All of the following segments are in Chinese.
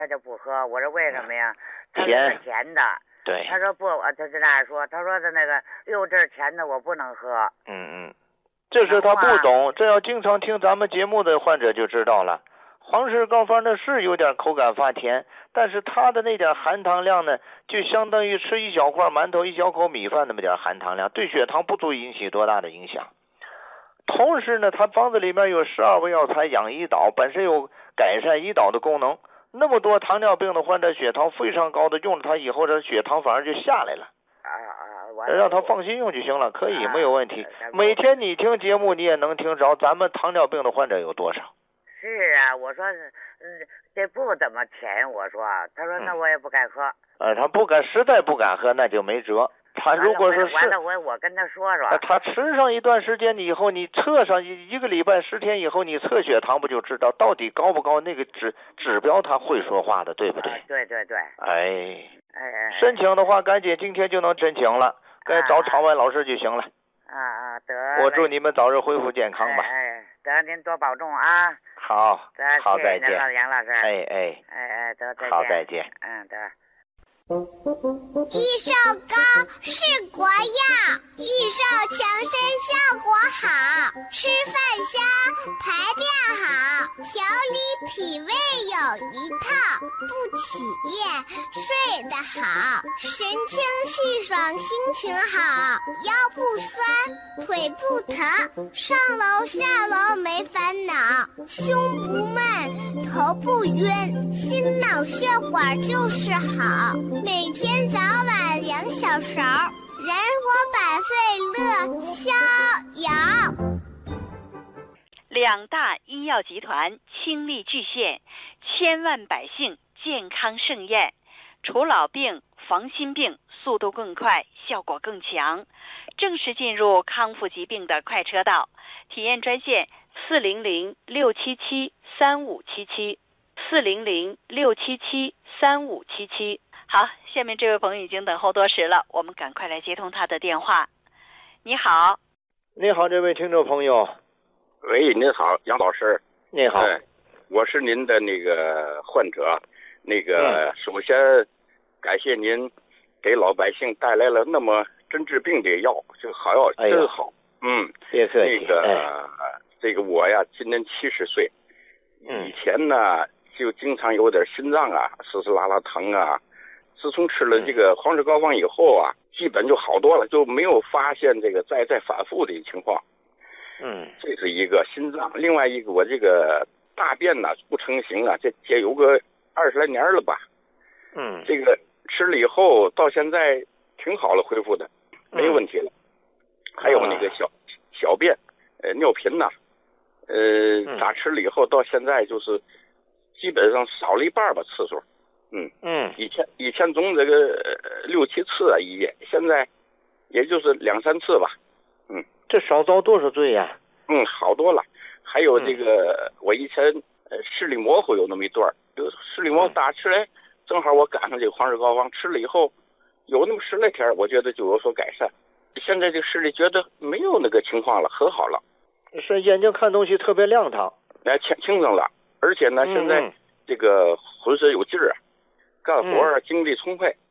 他就不喝。我说为什么呀？他说是甜的。 对。 他说不，他就那样说。他说的那个，哟，这是甜的，我不能喝。 这是他不懂，这要经常听咱们节目的患者就知道了。黄氏高方呢是有点口感发甜，但是它的那点含糖量呢，就相当于吃一小块馒头、一小口米饭那么点含糖量，对血糖不足以引起多大的影响。同时呢，它方子里面有12味药材养胰岛，本身有改善胰岛的功能。那么多糖尿病的患者血糖非常高的，用了它以后，这血糖反而就下来了。让他放心用就行了，可以，没有问题。每天你听节目，你也能听着咱们糖尿病的患者有多少。 是啊，我说这不怎么甜，我说，他说那我也不敢喝。 他不敢，实在不敢喝，那就没辙。他如果是完了，我跟他说说。 他吃上一段时间以后，你测上一个礼拜10天以后，你测血糖不就知道到底高不高？那个指标他会说话的，对不对？ 对。 申请的话，赶紧今天就能申请了，该找场外老师就行了。 得。 我祝你们早日恢复健康吧。 得您多保重啊。 好，再见， 杨老师。得再见。 好，再见。 得。 益寿膏是国药，益寿强身效果好，吃饭香，排便好，调理脾胃有一套，不起夜，睡得好，神清气爽，心情好，腰不酸，腿不疼，上楼下楼没烦恼，胸不闷，头不晕，心脑血管就是好。每天早晚2小勺，人活百岁乐逍遥。 2大医药集团倾力巨献，千万百姓健康盛宴，除老病防心病，速度更快，效果更强。正式进入康复疾病的快车道，体验专线400-677-3577，400-677-3577。好，下面这位朋友已经等候多时了，我们赶快来接通他的电话。你好。 你好，这位听众朋友。 喂，您好，杨老师。 你好。 我是您的那个患者。首先感谢您给老百姓带来了那么针治病的药，这个好药真好。 别客气。 这个我呀，今年70岁。以前呢，就经常有点心脏啊，丝丝拉拉疼啊。自从吃了这个黄氏膏方以后啊，基本就好多了，就没有发现这个再反复的情况。这是一个心脏。另外一个，我这个大便呢不成形啊，这有个20来年了吧。这个吃了以后到现在挺好了，恢复的没问题了。还有那个小便尿频呐，咋吃了以后到现在就是基本上少了一半吧次数。以前总这个6、7次啊一夜，现在也就是2、3次吧。 这少遭多少罪呀？ 好多了。还有这个我以前视力模糊有那么一段，视力模糊大吃来，正好我赶上这个黄氏膏方吃了以后，有那么10来天，我觉得就有所改善。现在这个视力觉得没有那个情况了，很好了。 是眼睛看东西特别亮堂， 清楚了。而且呢，现在这个浑身有劲儿啊，干活啊精力充沛。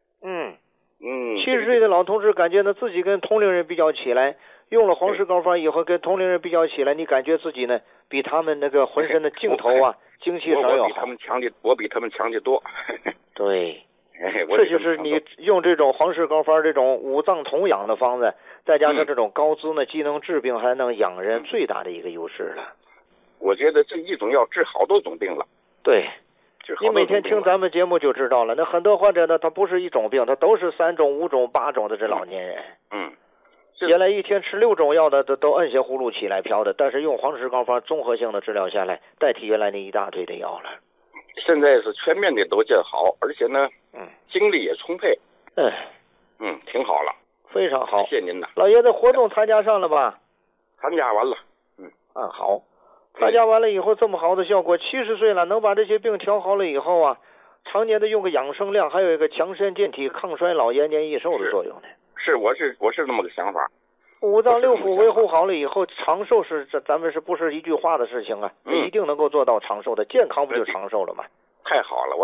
70岁的老同志感觉呢自己跟同龄人比较起来，用了黄氏膏方以后跟同龄人比较起来，你感觉自己呢比他们那个浑身的劲头啊精气神要好。 我比他们强得多。 对。这就是你用这种黄氏膏方这种五脏同养的方子，再加上这种膏滋呢，既能治病还能养人，最大的一个优势了。 我觉得这一种药治好多种病了。 对，你每天听咱们节目就知道了。那很多患者呢，他不是一种病，他都是3种、5种、8种的这老年人。原来一天吃6种药的都摁下葫芦起来飘的，但是用黄氏膏方综合性的治疗下来，代替原来那一大堆的药了。 现在是全面的都见好，而且呢，精力也充沛。挺好了。 非常好。 谢谢您呐。 老爷子活动参加上了吧？ 参加完了。 好。参加完了以后这么好的效果，70岁了能把这些病调好了以后啊，常年的用个养生量，还有一个强身健体、抗衰老、延年益寿的作用呢。 我是那么个想法。 五脏六腑维护好了以后，长寿是咱们是不是一句话的事情啊？一定能够做到长寿的，健康不就长寿了吗？ 太好了。